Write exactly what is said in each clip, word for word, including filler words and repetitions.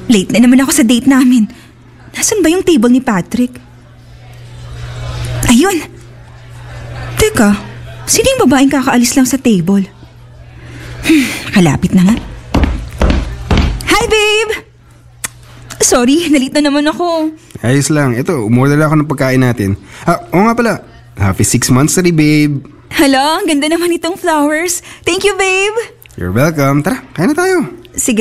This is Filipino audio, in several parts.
Late na naman ako sa date namin. Nasaan ba yung table ni Patrick? Ayun! Teka, sino yung babaeng kakaalis lang sa table? Hmm, kalapit na nga. Hi, babe! Sorry, nalit na naman ako. Ayos lang. Ito, umorder ako ng pagkain natin. Ah, oo nga pala. Happy six months na rin, babe. Hala, ang ganda naman itong flowers. Thank you, babe. You're welcome. Tara, kain na tayo. Sige.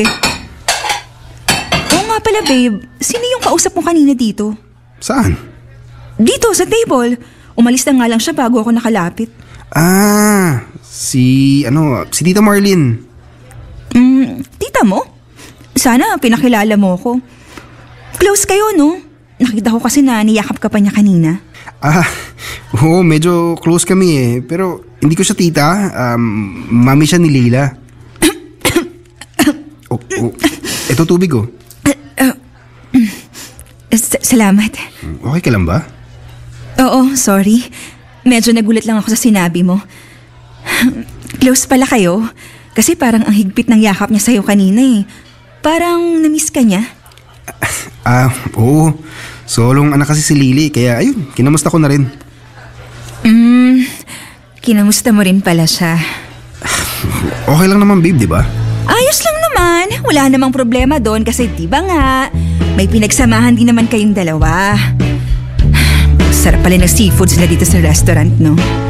Oo nga pala, babe. Sino yung kausap mo kanina dito? Saan? Dito, sa table. Umalis na nga lang siya bago ako nakalapit. Ah, si, ano, si Tita Marlene. Hmm, tita mo? Sana pinakilala mo ko. Close kayo, no? Nakita ko kasi na niyakap ka pa niya kanina. Ah, oo, medyo close kami eh. Pero hindi ko siya tita. Um, mami siya ni Leila. oh, oh, eto tubig oh. S- Salamat. Okay ka lang ba? Oo, sorry. Medyo nagulat lang ako sa sinabi mo. Close pala kayo. Kasi parang ang higpit ng yakap niya sa'yo kanina eh. Parang namiss ka niya. Ah, oo. Solong anak kasi si Lily, kaya ayun, kinamusta ko na rin. Hmm, kinamusta mo rin pala siya. Okay lang naman, babe, di ba? Ayos lang naman. Wala namang problema doon kasi di ba nga, may pinagsamahan din naman kayong dalawa. Sarap pala ng seafoods na dito sa restaurant, no?